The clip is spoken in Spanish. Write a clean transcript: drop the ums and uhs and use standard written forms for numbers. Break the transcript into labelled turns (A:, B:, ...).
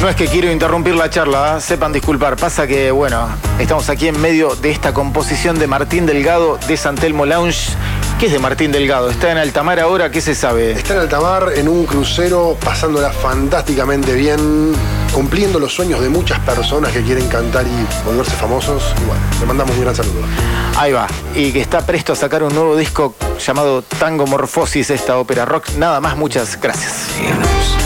A: No es que quiero interrumpir la charla, sepan disculpar. Pasa que, bueno, estamos aquí en medio de esta composición de Martín Delgado de San Telmo Lounge. ¿Qué es de Martín Delgado? ¿Está en alta mar ahora? ¿Qué se sabe?
B: Está en alta mar, en un crucero, pasándola fantásticamente bien, cumpliendo los sueños de muchas personas que quieren cantar y volverse famosos. Y bueno, le mandamos un gran saludo.
A: Ahí va. Y que está presto a sacar un nuevo disco llamado Tango Morfosis, esta ópera rock. Nada más, muchas gracias.